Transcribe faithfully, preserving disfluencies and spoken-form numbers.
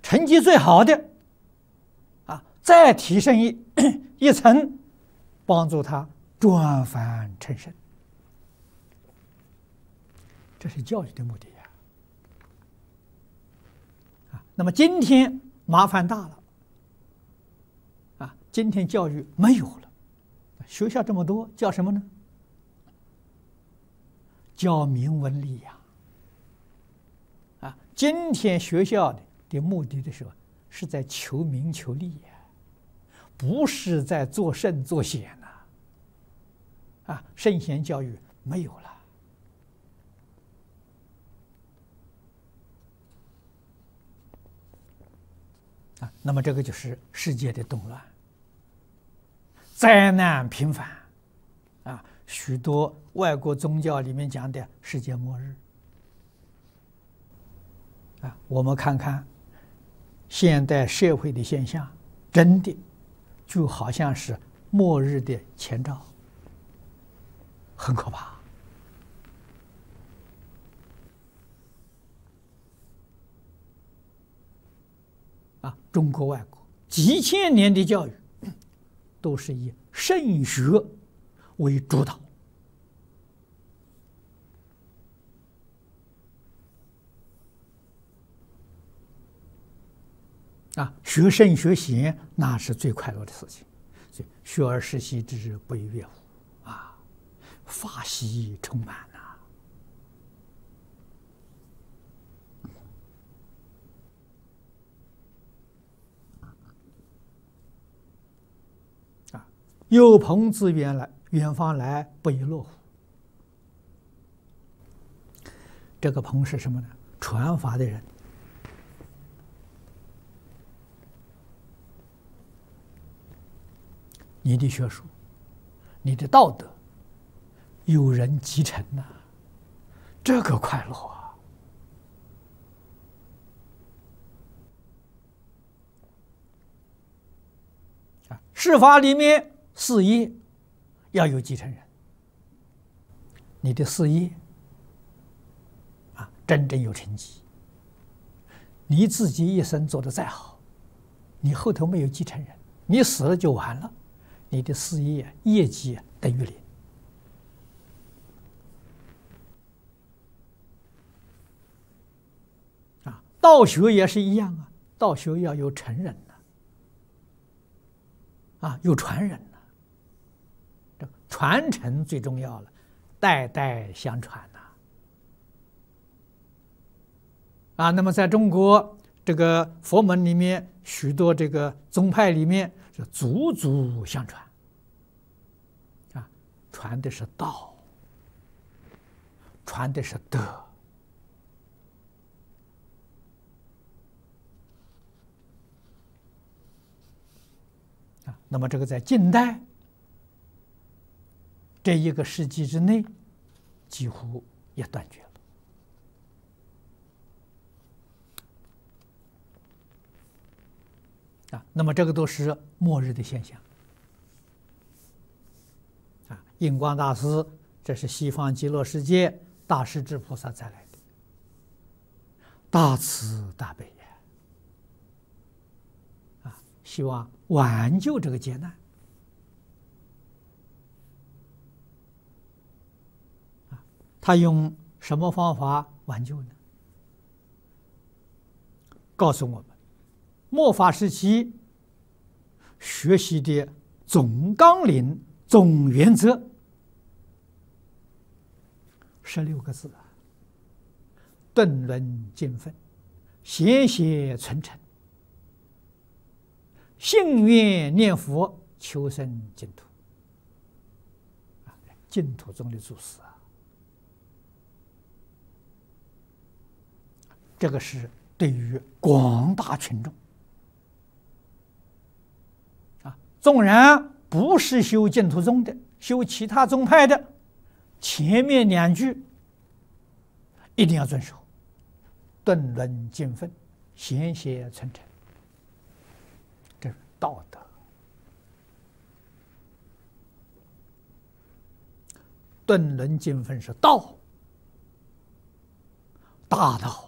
成绩最好的啊，再提升一一层，帮助他转凡成圣。这是教育的目的呀！啊，那么今天麻烦大了啊！今天教育没有了，学校这么多，教什么呢？教明文理呀！啊，今天学校的的目的的时候，是在求名求利呀，不是在做圣做贤呐！啊，圣贤教育没有了。啊，那么这个就是世界的动乱，灾难频繁，啊，许多外国宗教里面讲的世界末日，啊，我们看看现代社会的现象，真的就好像是末日的前兆，很可怕。啊，中国外国几千年的教育，都是以圣学为主导。啊，学圣学贤那是最快乐的事情，所以学而时习之，不亦乐乎啊，法喜充满呐。啊，有朋自远来，远方来，不亦乐乎。这个朋是什么呢？传法的人。你的学术，你的道德，有人继承呐、啊，这个快乐啊！啊，事法里面事业要有继承人，你的事业啊真正有成绩，你自己一生做得再好，你后头没有继承人，你死了就完了。你的事业业绩等于零啊！道学也是一样啊，道学要有传人呐，啊，有传人呐，这传承最重要了，代代相传呐。啊，那么在中国这个佛门里面，许多这个宗派里面是祖祖相传。传的是道，传的是德啊。那么这个在近代这一个世纪之内，几乎也断绝了啊。那么这个都是末日的现象。印光大师，这是西方极乐世界大势至菩萨再来的，大慈大悲呀！啊，希望挽救这个劫难。啊，他用什么方法挽救呢？告诉我们，末法时期学习的总纲领、总原则。十六个字啊，顿伦尽分，贤邪存诚，信愿念佛，求生净土。啊，净土中的祖师啊，这个是对于广大群众啊，纵然不是修净土宗的，修其他宗派的。前面两句一定要遵守，顿伦尽分，贤邪存诚，这是道德。顿伦尽分是道，大道。